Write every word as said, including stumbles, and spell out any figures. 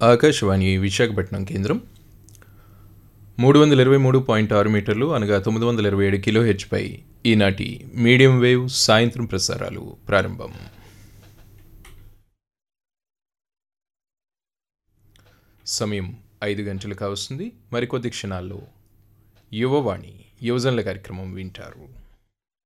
ఆకాశవాణి విశాఖపట్నం కేంద్రం మూడు వందల ఇరవై మూడు పాయింట్ ఆరు మీటర్లు అనగా తొమ్మిది వందల ఇరవై ఏడు కిలో హెచ్పై ఈనాటి మీడియం వేవ్ సాయంత్రం ప్రసారాలు ప్రారంభం. సమయం ఐదు గంటలు కావస్తుంది. మరికొద్ది క్షణాల్లో యువవాణి యువజనుల కార్యక్రమం వింటారు.